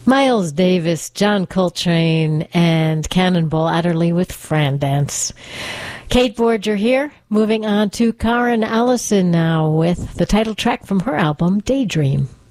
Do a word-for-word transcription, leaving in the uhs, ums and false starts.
Miles Davis, John Coltrane, and Cannonball Adderley with Fran Dance. Kate Borger here. Moving on to Karen Allison now with the title track from her album, Daydream.